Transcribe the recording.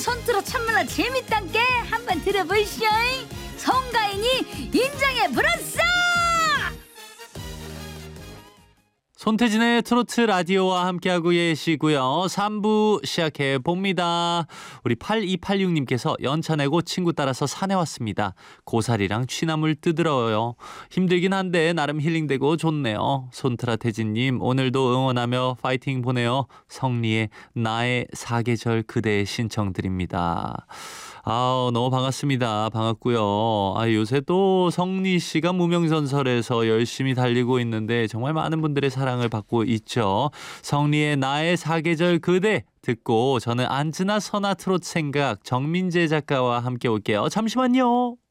손트로 참말로 재밌단께 한번 들어보시오. 송가인이 인정해 불었어. 손태진의 트로트 라디오와 함께하고 계시고요. 3부 시작해 봅니다. 우리 8286님께서 연차 내고 친구 따라서 산에 왔습니다. 고사리랑 취나물 뜯으러요. 힘들긴 한데 나름 힐링되고 좋네요. 손트라 태진님 오늘도 응원하며 파이팅 보내요. 성리의 나의 사계절 그대의 신청드립니다. 너무 반갑습니다. 반갑고요. 요새 또 성리 씨가 무명전설에서 열심히 달리고 있는데 정말 많은 분들의 사랑을 받고 있죠. 성리의 나의 사계절 그대 듣고 저는 안즈나 선아 트롯 생각 정민재 작가와 함께 올게요. 잠시만요.